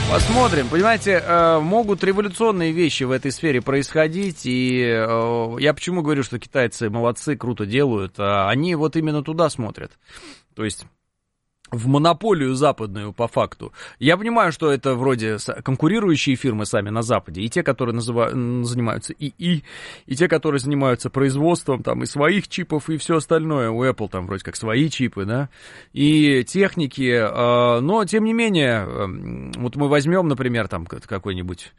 Посмотрим. Понимаете, могут революционные вещи в этой сфере происходить, и я почему говорю, что китайцы молодцы, круто делают, они вот именно туда смотрят. То есть в монополию западную по факту. Я понимаю, что это вроде конкурирующие фирмы сами на Западе, и те, которые занимаются ИИ, и те, которые занимаются производством там и своих чипов, и все остальное. У Apple там вроде как свои чипы, да, и техники, но тем не менее, вот мы возьмем, например, там какой-нибудь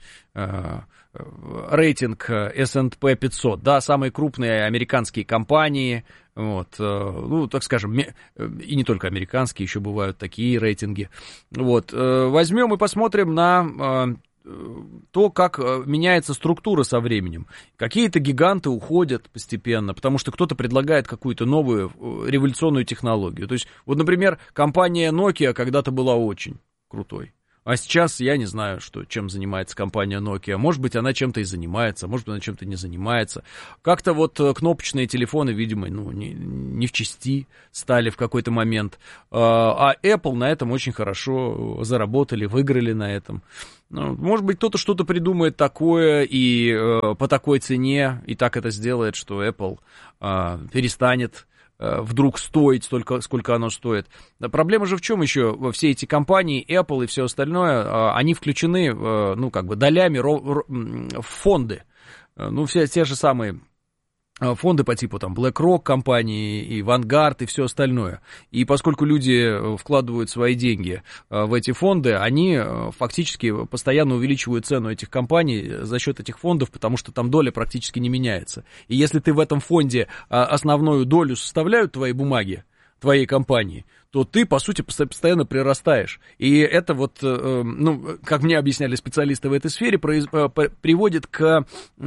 рейтинг S&P 500, да, самые крупные американские компании, вот, ну, так скажем, и не только американские, еще бывают такие рейтинги. Вот, возьмем и посмотрим на то, как меняется структура со временем. Какие-то гиганты уходят постепенно, потому что кто-то предлагает какую-то новую революционную технологию. То есть, вот, например, компания Nokia когда-то была очень крутой. А сейчас я не знаю, чем занимается компания Nokia. Может быть, она чем-то и занимается, может быть, она чем-то не занимается. Как-то вот кнопочные телефоны, видимо, не в чести стали в какой-то момент. А Apple на этом очень хорошо заработали, выиграли на этом. Может быть, кто-то что-то придумает такое и по такой цене, и так это сделает, что Apple перестанет вдруг стоить столько, сколько оно стоит. Проблема же в чем еще? Все эти компании, Apple и все остальное, они включены, ну, как бы долями в фонды. Ну, все те же самые фонды по типу там BlackRock компании и Vanguard и все остальное. И поскольку люди вкладывают свои деньги в эти фонды, они фактически постоянно увеличивают цену этих компаний за счет этих фондов, потому что там доля практически не меняется. И если ты в этом фонде основную долю составляют твои бумаги, твоей компании, то ты, по сути, постоянно прирастаешь. И это вот, ну, как мне объясняли специалисты в этой сфере, приводит к...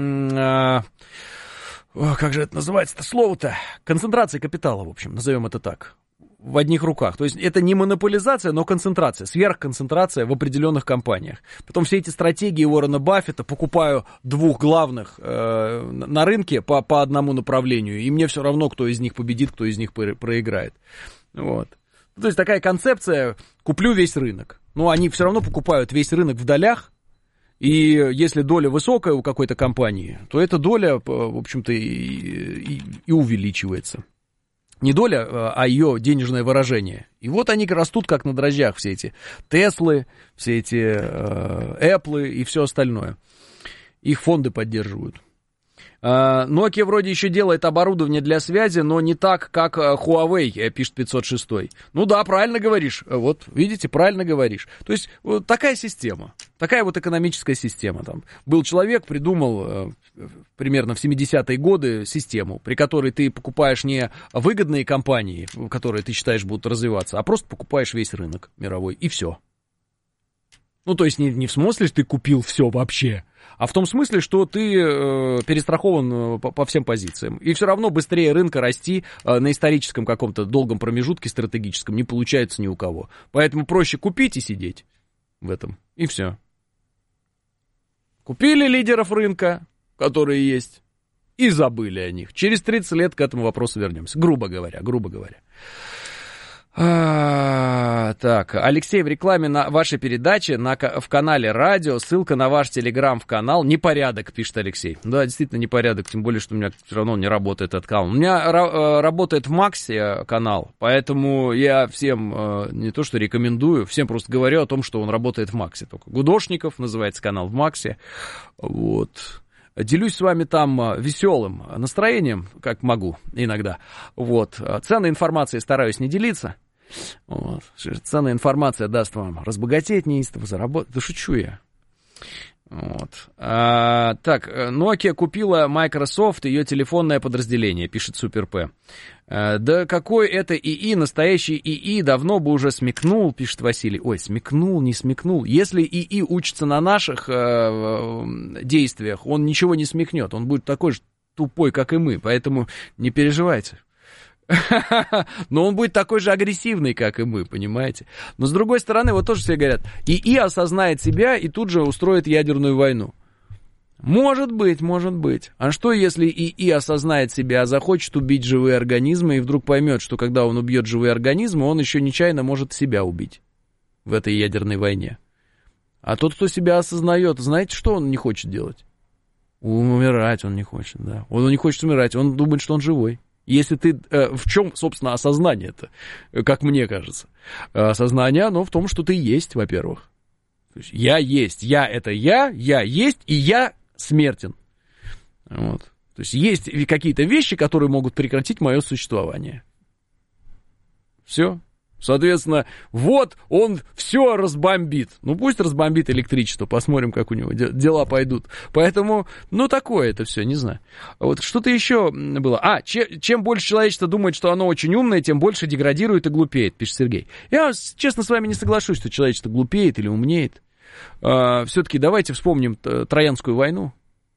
как же это называется-то слово-то? Концентрация капитала, в общем, назовем это так, в одних руках. То есть это не монополизация, но концентрация, сверхконцентрация в определенных компаниях. Потом все эти стратегии Уоррена Баффета, покупаю двух главных на рынке по одному направлению, и мне все равно, кто из них победит, кто из них проиграет. Вот. То есть такая концепция, куплю весь рынок. Но они все равно покупают весь рынок в долях. И если доля высокая у какой-то компании, то эта доля, в общем-то, и увеличивается. Не доля, а ее денежное выражение. И вот они растут как на дрожжах, все эти Теслы, все эти Apple и все остальное. Их фонды поддерживают. Nokia вроде еще делает оборудование для связи, но не так, как Huawei, пишет 506. Ну да, правильно говоришь. Вот, видите, правильно говоришь. То есть, вот такая система. Такая вот экономическая система. Там был человек, придумал примерно в 70-е годы систему, при которой ты покупаешь не выгодные компании, которые ты считаешь будут развиваться, а просто покупаешь весь рынок мировой, и все. Ну, то есть не в смысле, что ты купил все вообще, а в том смысле, что ты перестрахован по всем позициям. И все равно быстрее рынка расти на историческом каком-то долгом промежутке стратегическом не получается ни у кого. Поэтому проще купить и сидеть в этом. И все. Купили лидеров рынка, которые есть, и забыли о них. Через 30 лет к этому вопросу вернемся. Грубо говоря. Так, Алексей, в рекламе на вашей передаче в канале радио, ссылка на ваш телеграм-канал. Непорядок, пишет Алексей. Да, действительно непорядок, тем более, что у меня все равно не работает этот канал. У меня работает в Максе канал, поэтому я всем не то что рекомендую, всем просто говорю о том, что он работает в Максе. Только Гудошников называется канал в Максе. Вот. Делюсь с вами там веселым настроением, как могу иногда. Вот. Ценной информацией стараюсь не делиться. Вот. Ценная информация даст вам разбогатеть неистово, заработать. Да шучу я. Вот. Так, Nokia купила Microsoft, ее телефонное подразделение, пишет Супер П. Да какой это ИИ, настоящий ИИ давно бы уже смекнул, пишет Василий. Ой, смекнул, не смекнул. Если ИИ учится на наших действиях, он ничего не смекнет, он будет такой же тупой, как и мы, поэтому не переживайте. Но он будет такой же агрессивный, как и мы, понимаете? Но с другой стороны, вот тоже все говорят, ИИ осознает себя и тут же устроит ядерную войну. Может быть. А что, если ИИ осознает себя, а захочет убить живые организмы и вдруг поймет, что когда он убьет живые организмы, он еще нечаянно может себя убить в этой ядерной войне? А тот, кто себя осознает, знаете, что он не хочет делать? Умирать он не хочет, да. Он не хочет умирать, он думает, что он живой. Если ты... в чем, собственно, осознание-то, как мне кажется? Осознание, оно в том, что ты есть, во-первых. То есть я есть, я это я есть, и я смертен. Вот. То есть есть какие-то вещи, которые могут прекратить мое существование. Все. Соответственно, вот он все разбомбит. Ну, пусть разбомбит электричество, посмотрим, как у него дела пойдут. Поэтому, ну, такое это все, не знаю. Вот что-то еще было. Чем больше человечество думает, что оно очень умное, тем больше деградирует и глупеет, пишет Сергей. Я, честно, с вами не соглашусь, что человечество глупеет или умнеет. Все-таки давайте вспомним Троянскую войну.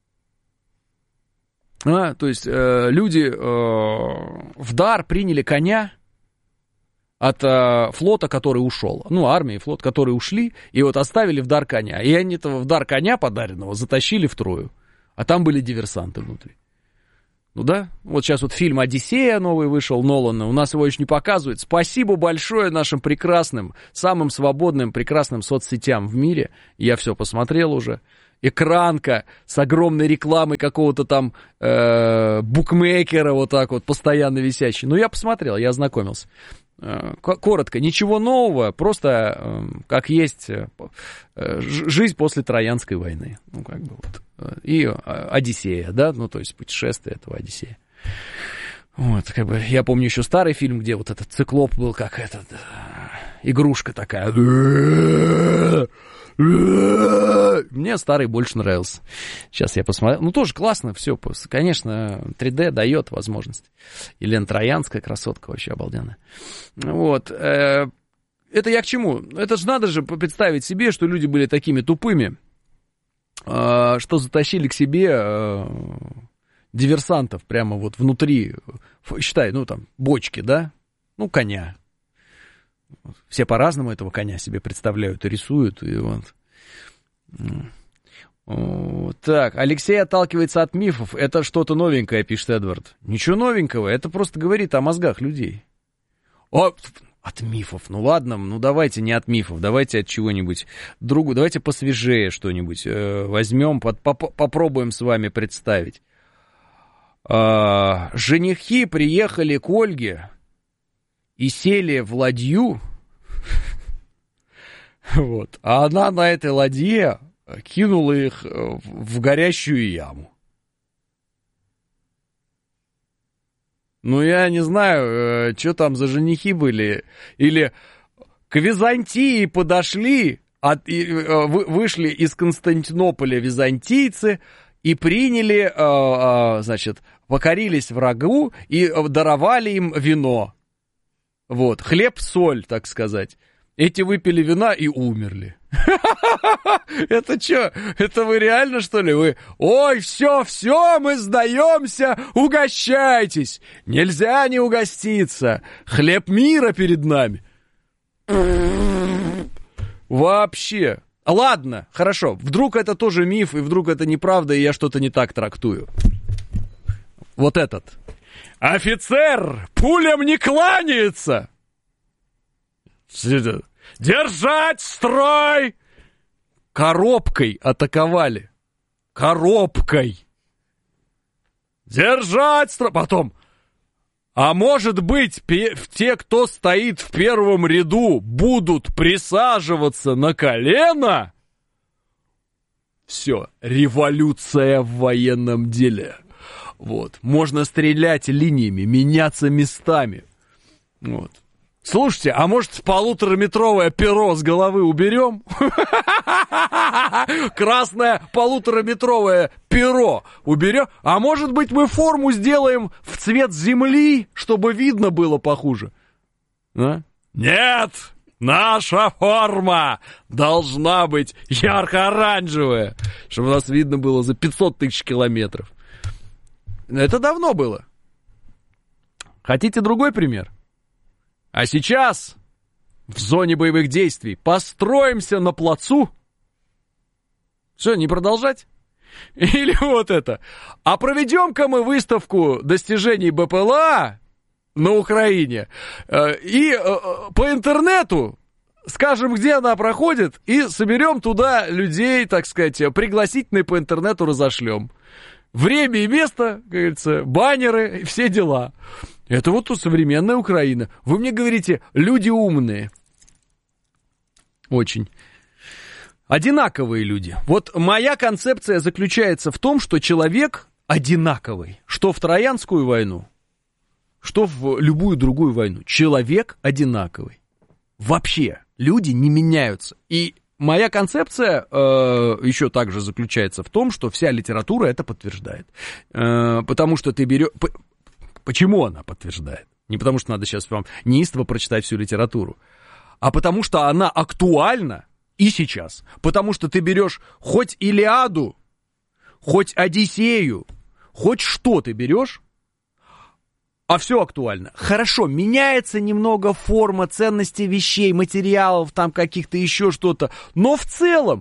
То есть люди в дар приняли коня от флота, который ушел. Ну, армия и флот, которые ушли, и вот оставили в дар коня. И они этого в дар коня подаренного затащили в Трою. А там были диверсанты внутри. Ну да, вот сейчас вот фильм «Одиссея» новый вышел, Нолана, у нас его еще не показывают. Спасибо большое нашим прекрасным, самым свободным, прекрасным соцсетям в мире. Я все посмотрел уже. Экранка с огромной рекламой какого-то там букмекера, вот так вот, постоянно висящий. Ну, я посмотрел, я ознакомился. Коротко, ничего нового, просто как есть жизнь после Троянской войны. Ну, как бы вот. И Одиссея, да, ну, то есть путешествие этого Одиссея. Вот, как бы, я помню еще старый фильм, где вот этот циклоп был, как этот, игрушка такая. Мне старый больше нравился. Сейчас я посмотрел. Ну, тоже классно все. Конечно, 3D дает возможность. Елена Троянская, красотка вообще обалденная. Вот. Это я к чему? Это же надо же представить себе, что люди были такими тупыми, что затащили к себе диверсантов прямо вот внутри, считай, ну, там, бочки, да? Ну, коня. Все по-разному этого коня себе представляют и рисуют. И вот. Так, Алексей отталкивается от мифов. Это что-то новенькое, пишет Эдвард. Ничего новенького, это просто говорит о мозгах людей. От мифов. Ну ладно, ну давайте не от мифов, давайте от чего-нибудь другого. Давайте посвежее что-нибудь возьмем, попробуем с вами представить. Женихи приехали к Ольге и сели в ладью, вот, а она на этой ладье кинула их в горящую яму. Ну, я не знаю, что там за женихи были. Или к Византии подошли, вышли из Константинополя византийцы и приняли, значит, покорились врагу и даровали им вино. Вот, хлеб-соль, так сказать. Эти выпили вина и умерли. Это что? Это вы реально, что ли? Вы, ой, все, мы сдаемся, угощайтесь. Нельзя не угоститься. Хлеб мира перед нами. Вообще. Ладно, хорошо. Вдруг это тоже миф, и вдруг это неправда, и я что-то не так трактую. Вот этот. Офицер пулям не кланяется. Держать строй! Коробкой атаковали. Коробкой. Держать строй. Потом. А может быть, те, кто стоит в первом ряду, будут присаживаться на колено? Все. Революция в военном деле. Вот. Можно стрелять линиями, меняться местами. Вот. Слушайте, а может 1,5-метровое перо с головы уберем? Красное 1,5-метровое перо уберем? А может быть мы форму сделаем в цвет земли, чтобы видно было похуже? А? Нет! Наша форма должна быть ярко-оранжевая, чтобы нас видно было за 500 тысяч километров. Это давно было. Хотите другой пример? А сейчас, в зоне боевых действий, построимся на плацу. Что, не продолжать? Или вот это. А проведем-ка мы выставку достижений БПЛА на Украине и по интернету скажем, где она проходит, и соберем туда людей, так сказать, пригласительные по интернету разошлем. Время и место, как говорится, баннеры, все дела. Это вот тут современная Украина. Вы мне говорите, люди умные. Очень. Одинаковые люди. Вот моя концепция заключается в том, что человек одинаковый. Что в Троянскую войну, что в любую другую войну. Человек одинаковый. Вообще, люди не меняются. И моя концепция еще также заключается в том, что вся литература это подтверждает. Потому что ты берешь... Почему она подтверждает? Не потому что надо сейчас вам неистово прочитать всю литературу, а потому что она актуальна и сейчас. Потому что ты берешь хоть Илиаду, хоть Одиссею, хоть что ты берешь, а все актуально. Хорошо, меняется немного форма, ценности вещей, материалов, там каких-то еще что-то. Но в целом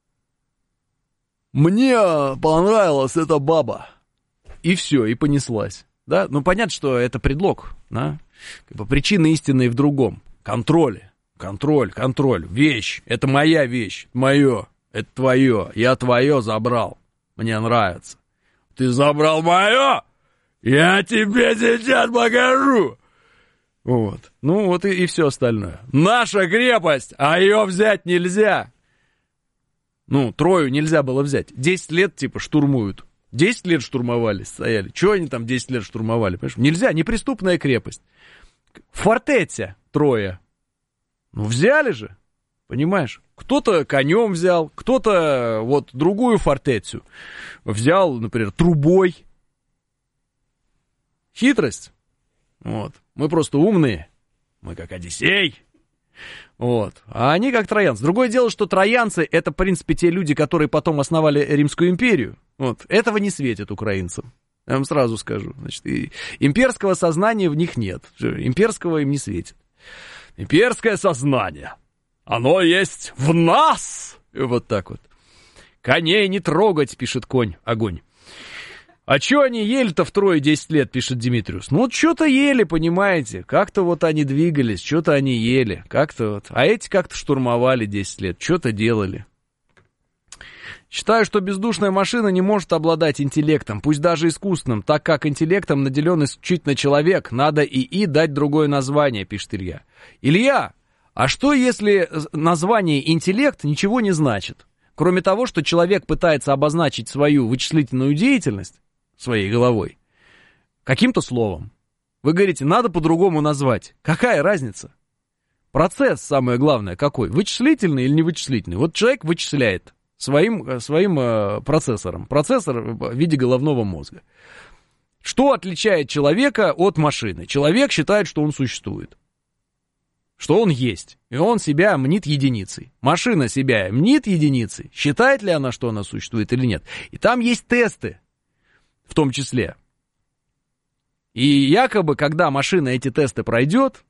мне понравилась эта баба. И все, и понеслась. Да? Ну, понятно, что это предлог. Да? Как бы причина истинной в другом. Контроль. Вещь. Это моя вещь. Мое. Это твое. Я твое забрал. Мне нравится. Ты забрал мое? Я тебе сейчас покажу. Вот. Ну, вот и все остальное. Наша крепость, а ее взять нельзя. Ну, Трою нельзя было взять. 10 лет, типа, штурмуют. 10 лет штурмовали, стояли. Чего они там 10 лет штурмовали? Понимаешь? Нельзя, неприступная крепость. Фортеця Троя. Ну, взяли же, понимаешь? Кто-то конем взял, кто-то вот другую фортецю взял, например, трубой. Хитрость. Вот. Мы просто умные. Мы как Одиссей. Вот. А они как троянцы. Другое дело, что троянцы это, в принципе, те люди, которые потом основали Римскую империю. Вот. Этого не светит украинцам. Я вам сразу скажу. Значит, и имперского сознания в них нет. Имперского им не светит. Имперское сознание. Оно есть в нас. И вот так вот. Коней не трогать, пишет огонь. А что они ели-то в Трое 10 лет, пишет Димитриус? Ну, вот что-то ели, понимаете. Как-то вот они двигались, что-то они ели. Как-то вот. А эти как-то штурмовали 10 лет, что-то делали. Считаю, что бездушная машина не может обладать интеллектом, пусть даже искусственным, так как интеллектом наделен исключительно человек. Надо ИИ дать другое название, пишет Илья. Илья, а что если название интеллект ничего не значит? Кроме того, что человек пытается обозначить свою вычислительную деятельность своей головой каким-то словом. Вы говорите, надо по-другому назвать. Какая разница? Процесс, самое главное, какой? Вычислительный или невычислительный? Вот человек вычисляет своим процессором. Процессор в виде головного мозга. Что отличает человека от машины? Человек считает, что он существует. Что он есть. И он себя мнит единицей. Машина себя мнит единицей. Считает ли она, что она существует или нет? И там есть тесты. В том числе. И якобы, когда машина эти тесты пройдет,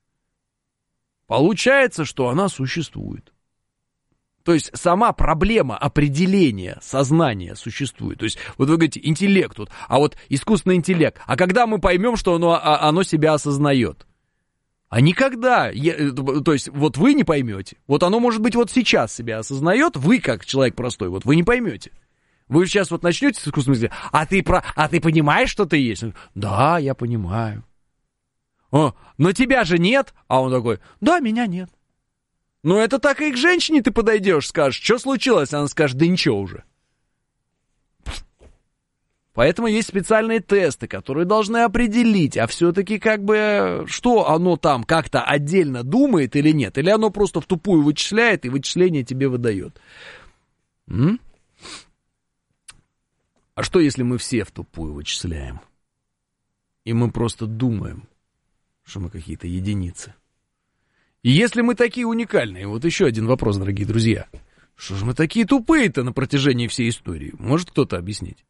получается, что она существует. То есть сама проблема определения сознания существует. То есть вот вы говорите интеллект, вот, а вот искусственный интеллект. А когда мы поймем, что оно себя осознает? А никогда. То есть вот вы не поймете. Вот оно, может быть, вот сейчас себя осознает. Вы, как человек простой, вот вы не поймете. Вы сейчас вот начнете с искусственным интеллектом. А ты понимаешь, что ты есть? Да, я понимаю. Но тебя же нет. А он такой, да, меня нет. Ну, это так и к женщине ты подойдешь, скажешь, что случилось? Она скажет, да ничего уже. Поэтому есть специальные тесты, которые должны определить, а все-таки как бы, что оно там как-то отдельно думает или нет. Или оно просто в тупую вычисляет и вычисление тебе выдает. А что, если мы все в тупую вычисляем? И мы просто думаем, что мы какие-то единицы. И если мы такие уникальные, вот еще один вопрос, дорогие друзья. Что же мы такие тупые-то на протяжении всей истории? Может кто-то объяснить?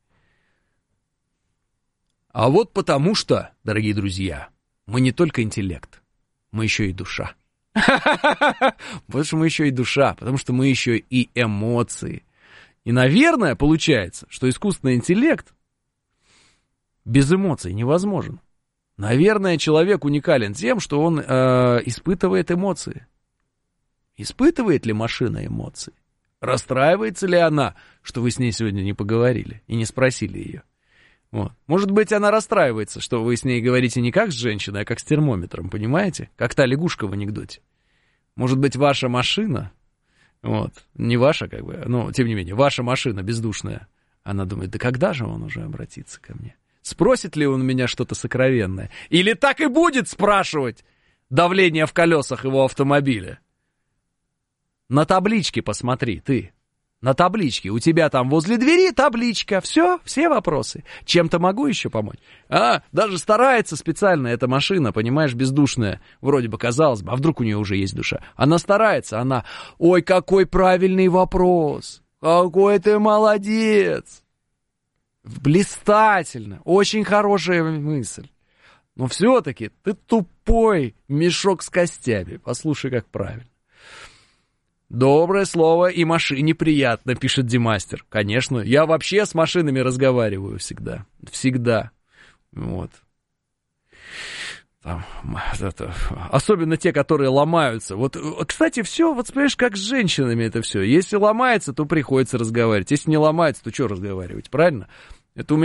А вот потому что, дорогие друзья, мы не только интеллект, мы еще и душа. Потому что мы еще и душа, потому что мы еще и эмоции. И, наверное, получается, что искусственный интеллект без эмоций невозможен. Наверное, человек уникален тем, что он испытывает эмоции. Испытывает ли машина эмоции? Расстраивается ли она, что вы с ней сегодня не поговорили и не спросили ее? Вот. Может быть, она расстраивается, что вы с ней говорите не как с женщиной, а как с термометром, понимаете? Как та лягушка в анекдоте. Может быть, ваша машина, вот, не ваша как бы, но тем не менее, ваша машина бездушная, она думает, да когда же он уже обратится ко мне? Спросит ли он у меня что-то сокровенное? Или так и будет спрашивать давление в колесах его автомобиля? На табличке посмотри, ты. На табличке. У тебя там возле двери табличка. Все вопросы. Чем-то могу еще помочь? Даже старается специально эта машина, понимаешь, бездушная. Вроде бы, казалось бы, а вдруг у нее уже есть душа? Она старается, ой, какой правильный вопрос. Какой ты молодец. Блистательно. Очень хорошая мысль. Но все-таки ты тупой мешок с костями. Послушай, как правильно. Доброе слово и машине приятно, пишет Димастер. Конечно, я вообще с машинами разговариваю всегда. Всегда. Вот. Там, особенно те, которые ломаются. Вот, кстати, все, вот понимаешь, как с женщинами это все. Если ломается, то приходится разговаривать. Если не ломается, то что разговаривать, правильно? Это у меня